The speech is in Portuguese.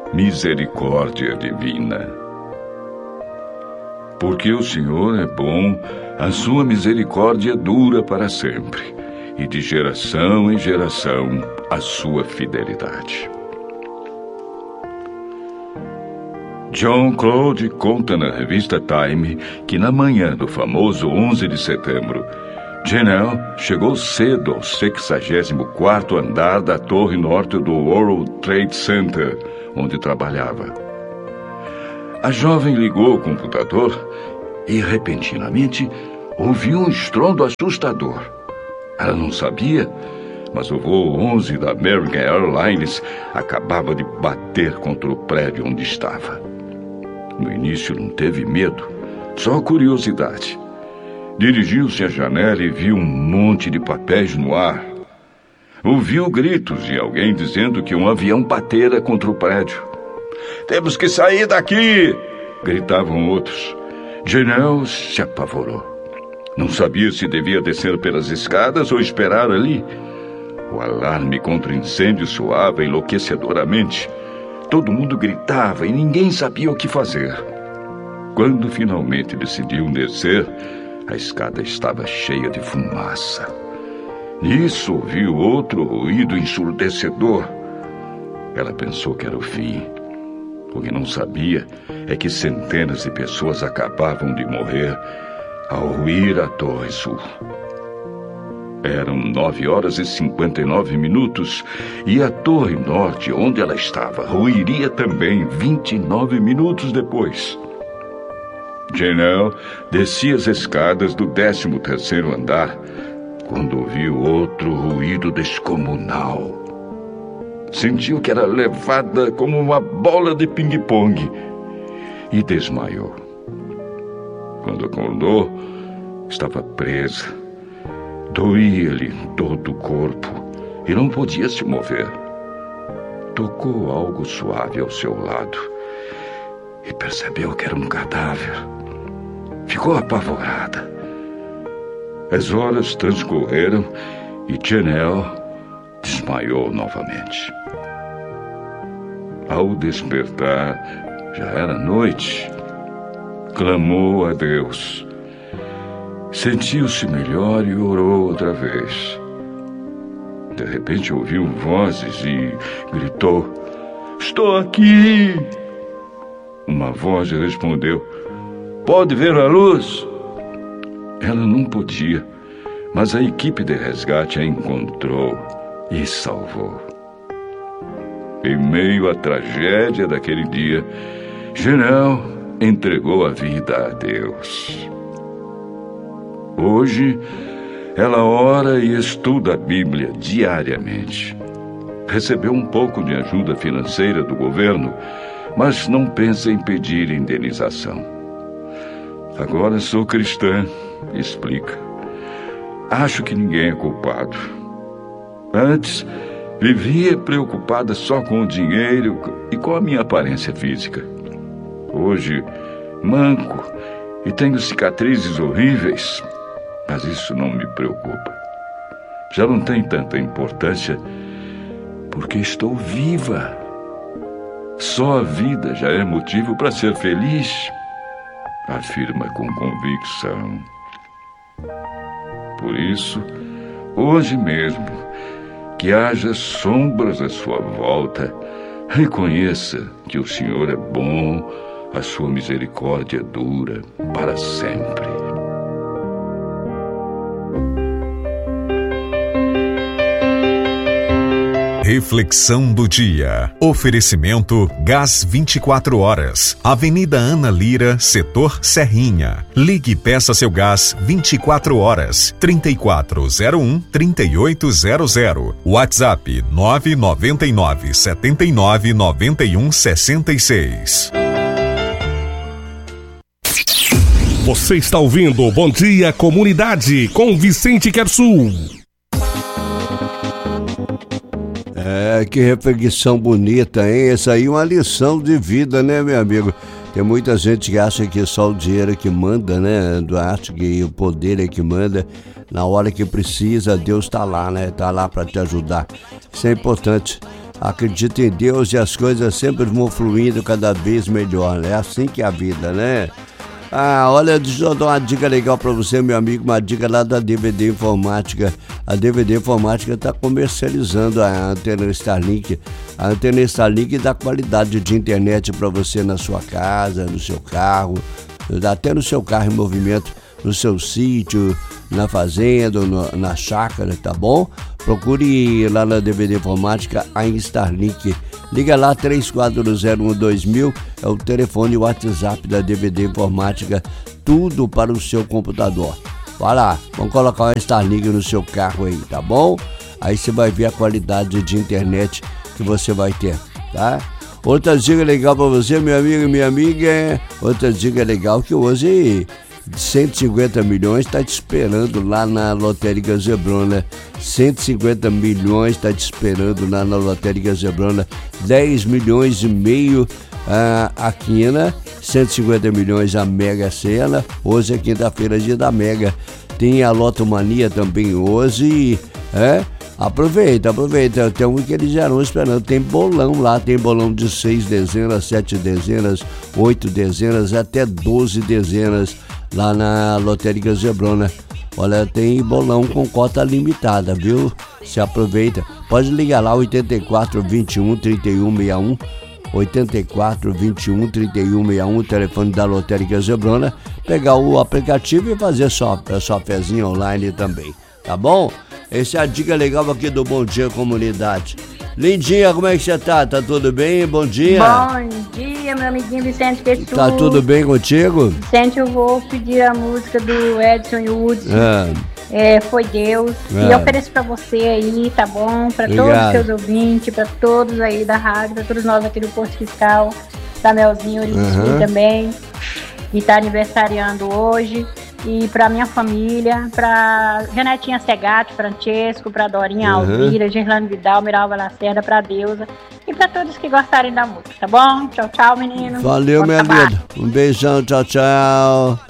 misericórdia divina. Porque o Senhor é bom, a sua misericórdia dura para sempre, e de geração em geração a sua fidelidade. John Claude conta na revista Time que na manhã do famoso 11 de setembro, Janelle chegou cedo ao 64º andar da torre norte do World Trade Center, onde trabalhava. A jovem ligou o computador e, repentinamente, ouviu um estrondo assustador. Ela não sabia, mas o voo 11 da American Airlines acabava de bater contra o prédio onde estava. No início não teve medo, só curiosidade. Dirigiu-se à janela e viu um monte de papéis no ar. Ouviu gritos de alguém dizendo que um avião batera contra o prédio. "Temos que sair daqui!" gritavam outros. Janelle se apavorou. Não sabia se devia descer pelas escadas ou esperar ali. O alarme contra incêndio soava enlouquecedoramente. Todo mundo gritava e ninguém sabia o que fazer. Quando finalmente decidiu descer, a escada estava cheia de fumaça. Nisso ouviu outro ruído ensurdecedor. Ela pensou que era o fim. O que não sabia é que centenas de pessoas acabavam de morrer ao ir à Torre Sul. Eram 9h59 e a Torre Norte, onde ela estava, ruiria também 29 minutos depois. Janelle descia as escadas do 13º andar quando ouviu outro ruído descomunal. Sentiu que era levada como uma bola de ping-pong e desmaiou. Quando acordou, estava presa. Doía-lhe todo o corpo e não podia se mover. Tocou algo suave ao seu lado e percebeu que era um cadáver. Ficou apavorada. As horas transcorreram e Janelle desmaiou novamente. Ao despertar, já era noite. Clamou a Deus. Sentiu-se melhor e orou outra vez. De repente ouviu vozes e gritou: "Estou aqui!" Uma voz respondeu: "Pode ver a luz?" Ela não podia, mas a equipe de resgate a encontrou e salvou. Em meio à tragédia daquele dia, Janelle entregou a vida a Deus. Hoje, ela ora e estuda a Bíblia diariamente. Recebeu um pouco de ajuda financeira do governo, mas não pensa em pedir indenização. "Agora sou cristã", explica. "Acho que ninguém é culpado. Antes, vivia preocupada só com o dinheiro e com a minha aparência física. Hoje, manco e tenho cicatrizes horríveis, mas isso não me preocupa. Já não tem tanta importância porque estou viva. Só a vida já é motivo para ser feliz", afirma com convicção. Por isso, hoje mesmo, que haja sombras à sua volta, reconheça que o Senhor é bom, a sua misericórdia dura para sempre. Reflexão do dia. Oferecimento Gás 24 horas. Avenida Ana Lira, setor Serrinha. Ligue e peça seu gás 24 horas. 3401-3800. WhatsApp 999-799166. Você está ouvindo Bom Dia Comunidade com Vicente Quersul. Que reflexão bonita, hein? Essa aí é uma lição de vida, né, meu amigo? Tem muita gente que acha que só o dinheiro é que manda, né? Acha que o poder é que manda. Na hora que precisa, Deus está lá, né? Está lá para te ajudar. Isso é importante. Acredita em Deus e as coisas sempre vão fluindo cada vez melhor, né? É assim que é a vida, né? Olha, deixa eu dar uma dica legal pra você, meu amigo, uma dica lá da DVD Informática. A DVD Informática tá comercializando a antena Starlink. A antena Starlink dá qualidade de internet pra você na sua casa, no seu carro, até no seu carro em movimento, no seu sítio, na fazenda, na chácara, tá bom? Procure lá na DVD Informática a Starlink. Liga lá, 34012000, é o telefone e o WhatsApp da DVD Informática, tudo para o seu computador. Vai lá, vamos colocar uma Starlink no seu carro aí, tá bom? Aí você vai ver a qualidade de internet que você vai ter, tá? Outra dica legal para você, meu amigo e minha amiga, outra dica legal que hoje 150 milhões está te esperando lá na Lotérica Zebrona. 150 milhões está te esperando lá na Lotérica Zebrona. 10 milhões e meio a quina, 150 milhões a Mega Sena. Hoje é quinta-feira, dia da Mega. Tem a Lotomania também hoje. Aproveita. Tem um que eles já estão esperando. Tem bolão lá, tem bolão de 6 dezenas, 7 dezenas, 8 dezenas, até 12 dezenas lá na Lotérica Zebrona. Olha, tem bolão com cota limitada, viu? Se aproveita. Pode ligar lá, 84 21 31 61. 84 21 31 61, telefone da Lotérica Zebrona. Pegar o aplicativo e fazer sua fezinha online também, tá bom? Essa é a dica legal aqui do Bom Dia Comunidade. Lindinha, como é que você tá? Tá tudo bem? Bom dia. Bom dia, meu amiguinho Vicente Quessu. Tá tudo bem contigo? Vicente, eu vou pedir a música do Edson e Hudson. Foi Deus. E eu ofereço pra você aí, tá bom? Pra todos os seus ouvintes, pra todos aí da rádio, pra todos nós aqui do Posto Fiscal, da Melzinho também, que tá aniversariando hoje. E pra minha família, pra Janetinha Segatti, Francesco, pra Dorinha Alvira, Gerlane Vidal, Miralva Lacerda, pra Deusa e pra todos que gostarem da música, tá bom? Tchau, tchau, menino. Valeu, minha linda. Um beijão, tchau, tchau.